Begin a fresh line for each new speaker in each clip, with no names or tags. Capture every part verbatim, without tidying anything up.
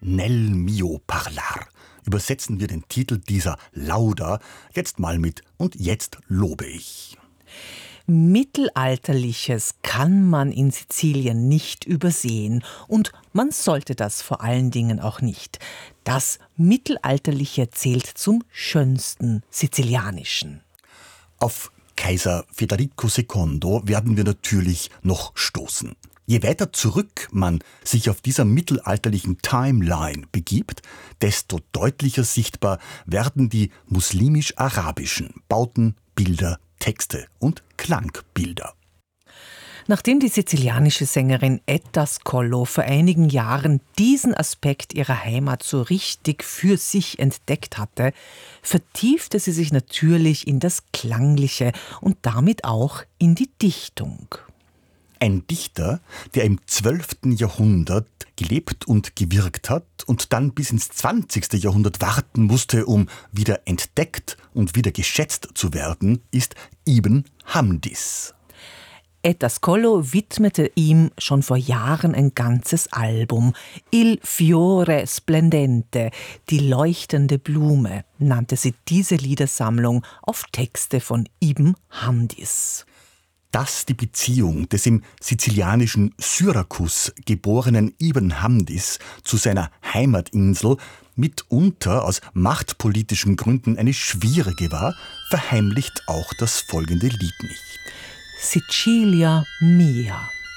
Nel mio parlar. Übersetzen wir den Titel dieser Lauda jetzt mal mit Und jetzt lobe ich.
Mittelalterliches kann man in Sizilien nicht übersehen und man sollte das vor allen Dingen auch nicht. Das Mittelalterliche zählt zum schönsten Sizilianischen.
Auf Kaiser Federico Secondo werden wir natürlich noch stoßen. Je weiter zurück man sich auf dieser mittelalterlichen Timeline begibt, desto deutlicher sichtbar werden die muslimisch-arabischen Bauten, Bilder, Texte und Klangbilder.
Nachdem die sizilianische Sängerin Etta Scollo vor einigen Jahren diesen Aspekt ihrer Heimat so richtig für sich entdeckt hatte, vertiefte sie sich natürlich in das Klangliche und damit auch in die Dichtung.
Ein Dichter, der im zwölften Jahrhundert gelebt und gewirkt hat und dann bis ins zwanzigste Jahrhundert warten musste, um wieder entdeckt und wieder geschätzt zu werden, ist Ibn Hamdis.
Etta Scollo widmete ihm schon vor Jahren ein ganzes Album. Il fiore splendente, die leuchtende Blume, nannte sie diese Liedersammlung auf Texte von Ibn Hamdis.
Dass die Beziehung des im sizilianischen Syrakus geborenen Ibn Hamdis zu seiner Heimatinsel mitunter aus machtpolitischen Gründen eine schwierige war, verheimlicht auch das folgende Lied nicht.
Sicilia mia.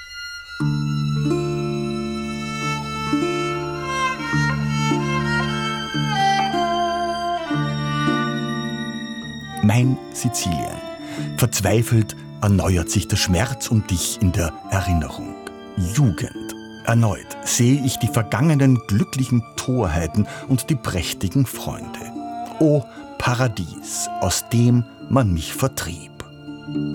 Mein Sizilien, verzweifelt erneuert sich der Schmerz um dich in der Erinnerung. Jugend. Erneut sehe ich die vergangenen glücklichen Torheiten und die prächtigen Freunde. O Paradies, aus dem man mich vertrieb.